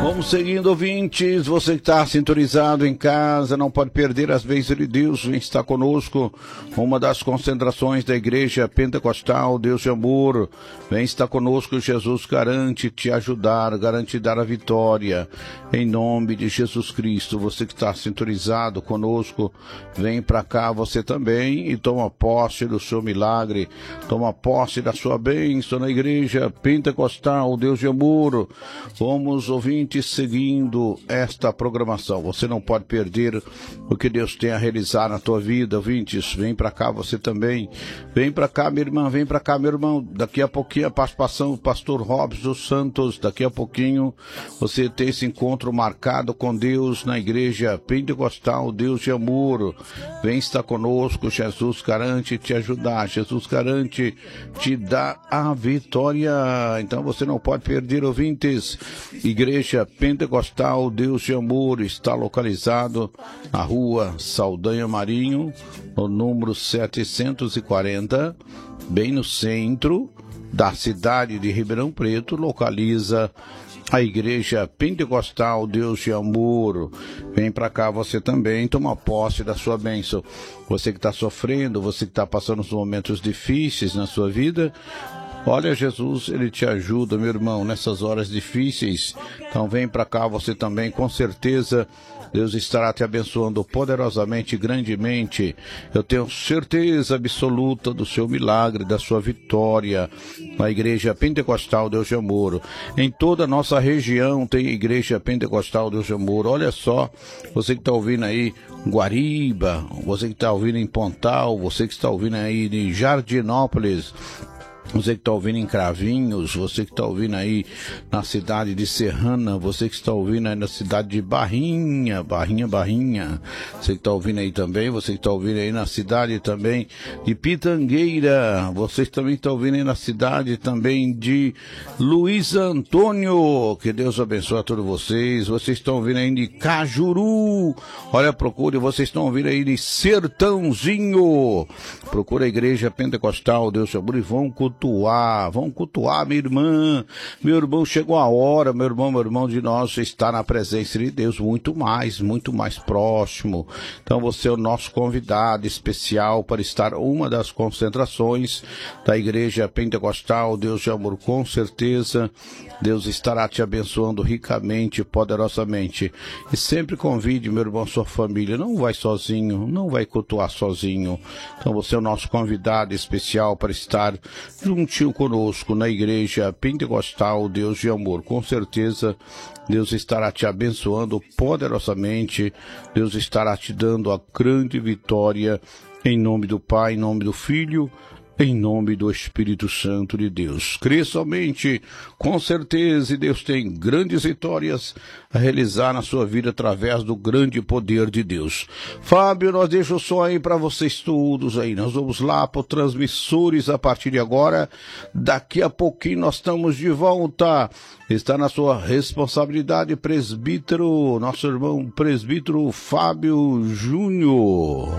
Vamos seguindo, ouvintes. Você que está sintonizado em casa, não pode perder as bênçãos de Deus. Vem estar conosco, uma das concentrações da Igreja Pentecostal Deus de Amor. Vem estar conosco, Jesus garante te ajudar, garante dar a vitória. Em nome de Jesus Cristo, você que está sintonizado conosco, vem para cá você também e toma posse do seu milagre, toma posse da sua bênção na Igreja Pentecostal Deus de Amor. Vamos, ouvintes, seguindo esta programação. Você não pode perder o que Deus tem a realizar na tua vida, ouvintes. Vem para cá você também. Vem para cá, minha irmã, vem para cá, meu irmão. Daqui a pouquinho a participação do pastor Robson Santos. Daqui a pouquinho você tem esse encontro marcado com Deus na Igreja Pentecostal Deus de Amor. Vem estar conosco. Jesus garante te ajudar. Jesus garante te dar a vitória. Então você não pode perder, ouvintes. Igreja Pentecostal Deus de Amor está localizado na rua Saldanha Marinho, no número 740, bem no centro da cidade de Ribeirão Preto, localiza a Igreja Pentecostal Deus de Amor. Vem para cá você também, toma posse da sua bênção. Você que está sofrendo, você que está passando os momentos difíceis na sua vida, olha, Jesus, Ele te ajuda, meu irmão, nessas horas difíceis. Então vem para cá você também, com certeza Deus estará te abençoando poderosamente, grandemente. Eu tenho certeza absoluta do seu milagre, da sua vitória. Na Igreja Pentecostal Deus de Amor. Em toda a nossa região tem Igreja Pentecostal Deus de Amor. Olha só, você que está ouvindo aí Guariba, você que está ouvindo em Pontal, você que está ouvindo aí em Jardinópolis, você que está ouvindo em Cravinhos, você que está ouvindo aí na cidade de Serrana, você que está ouvindo aí na cidade de Barrinha, você que está ouvindo aí também, você que está ouvindo aí na cidade também de Pitangueira, você também está ouvindo aí na cidade também de Luiz Antônio, que Deus abençoe a todos vocês. Vocês estão ouvindo aí de Cajuru, olha, procure, vocês estão ouvindo aí de Sertãozinho, procura a Igreja Pentecostal Deus de Amor e vão cultuar, minha irmã, meu irmão, chegou a hora, meu irmão de nós está na presença de Deus muito mais próximo. Então você é o nosso convidado especial para estar uma das concentrações da Igreja Pentecostal Deus de Amor. Com certeza Deus estará te abençoando ricamente, poderosamente. E sempre convide, meu irmão, sua família. Não vai sozinho, não vai cultuar sozinho. Então você é o nosso convidado especial para estar juntinho conosco na Igreja Pentecostal Deus de Amor. Com certeza Deus estará te abençoando poderosamente. Deus estará te dando a grande vitória em nome do Pai, em nome do Filho, em nome do Espírito Santo de Deus. Crê somente, com certeza, e Deus tem grandes vitórias a realizar na sua vida através do grande poder de Deus. Fábio, nós deixamos só aí para vocês todos aí. Nós vamos lá para transmissores a partir de agora. Daqui a pouquinho nós estamos de volta. Está na sua responsabilidade, presbítero, nosso irmão presbítero Fábio Júnior.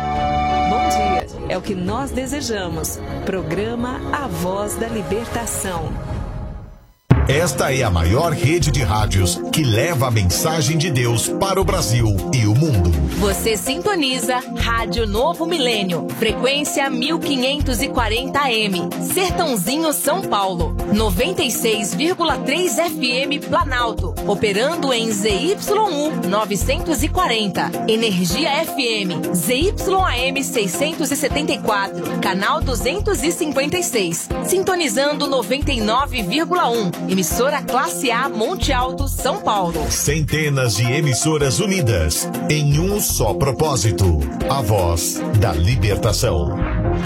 É o que nós desejamos. Programa A Voz da Libertação. Esta é a maior rede de rádios que leva a mensagem de Deus para o Brasil e o mundo. Você sintoniza Rádio Novo Milênio, frequência 1540 AM, Sertãozinho, São Paulo, 96,3 FM Planalto, operando em ZYU 940, Energia FM, ZYAM 674, canal 256, sintonizando 99,1. Emissora Classe A Monte Alto, São Paulo. Centenas de emissoras unidas em um só propósito: a voz da libertação.